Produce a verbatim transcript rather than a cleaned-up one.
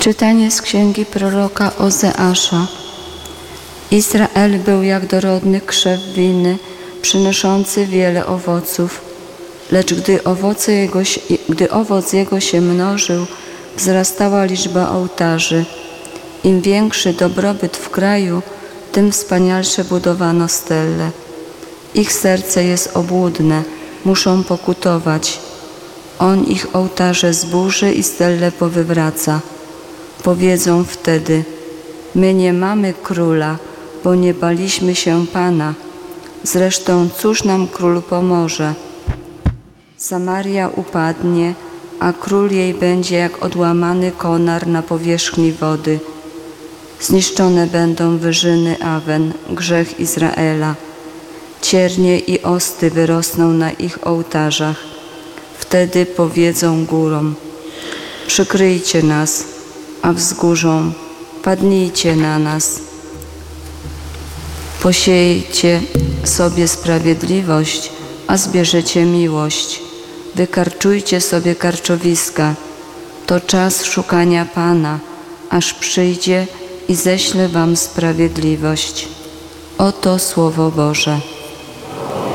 Czytanie z księgi proroka Ozeasza. Izrael był jak dorodny krzew winny, przynoszący wiele owoców. Lecz gdy, owoce jego, gdy owoc jego się mnożył, wzrastała liczba ołtarzy. Im większy dobrobyt w kraju, tym wspanialsze budowano stelle. Ich serce jest obłudne, muszą pokutować. On ich ołtarze zburzy i stelle powywraca. Powiedzą wtedy: my nie mamy króla, bo nie baliśmy się Pana. Zresztą cóż nam król pomoże? Samaria upadnie, a król jej będzie jak odłamany konar na powierzchni wody. Zniszczone będą wyżyny Awen, grzech Izraela. Ciernie i osty wyrosną na ich ołtarzach. Wtedy powiedzą górom: przykryjcie nas, a wzgórzom: padnijcie na nas. Posiejcie sobie sprawiedliwość, a zbierzecie miłość. Wykarczujcie sobie karczowiska. To czas szukania Pana, aż przyjdzie i ześle wam sprawiedliwość. Oto Słowo Boże.